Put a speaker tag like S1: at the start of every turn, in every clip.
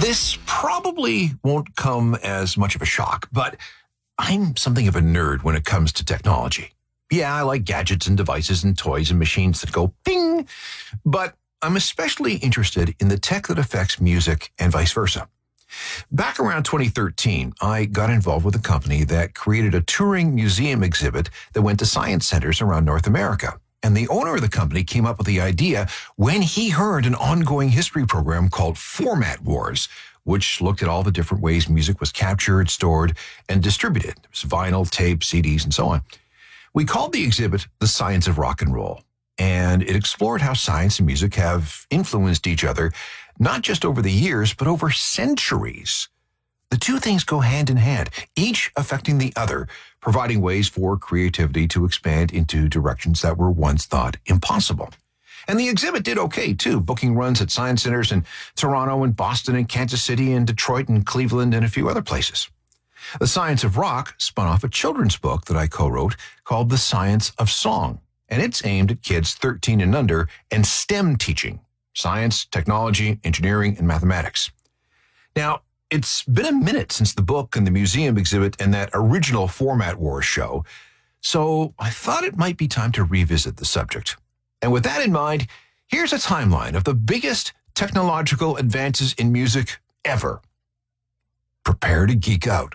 S1: This probably won't come as much of a shock, but I'm something of a nerd when it comes to technology. Yeah, I like gadgets and devices and toys and machines that go ping, but I'm especially interested in the tech that affects music and vice versa. Back around 2013, I got involved with a company that created a touring museum exhibit that went to science centers around North America. And the owner of the company came up with the idea when he heard an ongoing history program called Format Wars, which looked at all the different ways music was captured, stored, and distributed. It was vinyl, tape, CDs, and so on. We called the exhibit The Science of Rock and Roll, and it explored how science and music have influenced each other, not just over the years, but over centuries. The two things go hand in hand, each affecting the other, providing ways for creativity to expand into directions that were once thought impossible. And the exhibit did okay, too, booking runs at science centers in Toronto and Boston and Kansas City and Detroit and Cleveland and a few other places. The Science of Rock spun off a children's book that I co-wrote called The Science of Song, and it's aimed at kids 13 and under and STEM teaching, science, technology, engineering, and mathematics. Now, it's been a minute since the book and the museum exhibit and that original Format Wars show, so I thought it might be time to revisit the subject. And with that in mind, here's a timeline of the biggest technological advances in music ever. Prepare to geek out.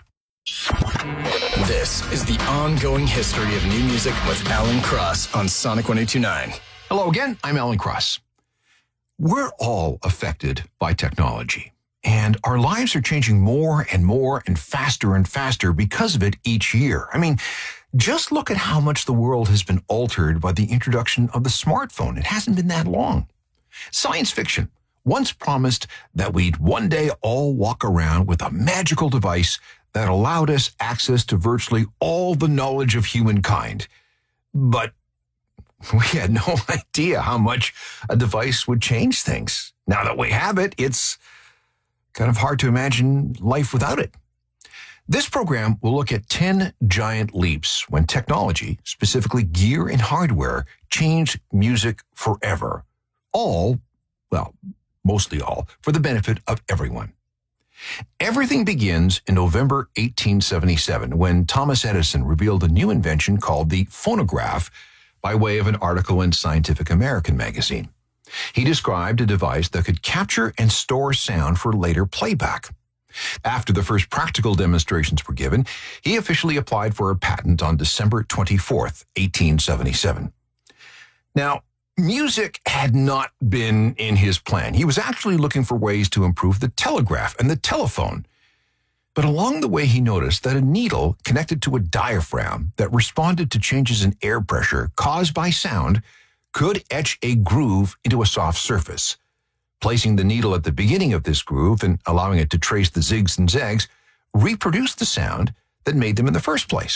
S2: This is the ongoing history of new music with Alan Cross on Sonic 1029.
S1: Hello again, I'm Alan Cross. We're all affected by technology, and our lives are changing more and faster because of it each year. I mean, just look at how much the world has been altered by the introduction of the smartphone. It hasn't been that long. Science fiction once promised that we'd one day all walk around with a magical device that allowed us access to virtually all the knowledge of humankind. But we had no idea how much a device would change things. Now that we have it, it's kind of hard to imagine life without it. This program will look at 10 giant leaps when technology, specifically gear and hardware, changed music forever. Mostly all, for the benefit of everyone. Everything begins in November 1877 when Thomas Edison revealed a new invention called the phonograph by way of an article in Scientific American magazine. He described a device that could capture and store sound for later playback. After the first practical demonstrations were given, he officially applied for a patent on December 24th, 1877. Now, music had not been in his plan. He was actually looking for ways to improve the telegraph and the telephone. But along the way, he noticed that a needle connected to a diaphragm that responded to changes in air pressure caused by sound could etch a groove into a soft surface. Placing the needle at the beginning of this groove and allowing it to trace the zigs and zags reproduced the sound that made them in the first place.